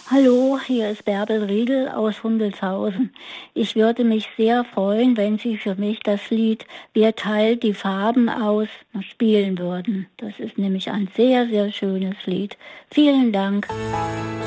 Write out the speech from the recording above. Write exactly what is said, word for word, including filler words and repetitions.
Hallo, hier ist Bärbel Riedel aus Hundelshausen. Ich würde mich sehr freuen, wenn Sie für mich das Lied „Wer teilt die Farben aus" spielen würden. Das ist nämlich ein sehr, sehr schönes Lied. Vielen Dank.